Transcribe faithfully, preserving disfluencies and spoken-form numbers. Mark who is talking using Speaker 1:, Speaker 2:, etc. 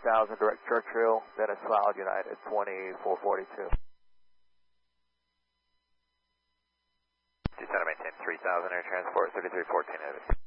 Speaker 1: thousand, direct Churchill, Dennis Cloud, United, twenty-four forty-two.
Speaker 2: Center maintain three thousand, air transport, thirty-three fourteen,